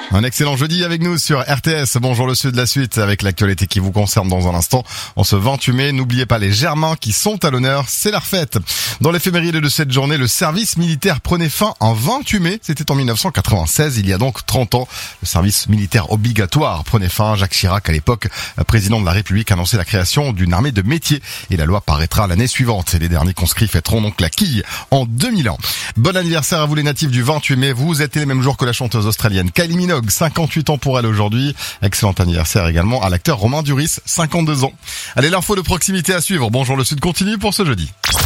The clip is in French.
Un excellent jeudi avec nous sur RTS. Bonjour le Sud, la suite avec l'actualité qui vous concerne dans un instant. En ce 28 mai, n'oubliez pas les Germains qui sont à l'honneur, c'est la fête. Dans l'éphéméride de cette journée, le service militaire prenait fin en 28 mai. C'était en 1996, il y a donc 30 ans. Le service militaire obligatoire prenait fin. Jacques Chirac, à l'époque président de la République, annonçait la création d'une armée de métier. Et la loi paraîtra l'année suivante. Et les derniers conscrits fêteront donc la quille en 2000 ans. Bon anniversaire à vous les natifs du 28 mai. Vous êtes les mêmes jours que la chanteuse australienne Kylie Minogue, 58 ans pour elle aujourd'hui. Excellent anniversaire également à l'acteur Romain Duris, 52 ans. Allez, l'info de proximité à suivre. Bonjour le Sud continue pour ce jeudi.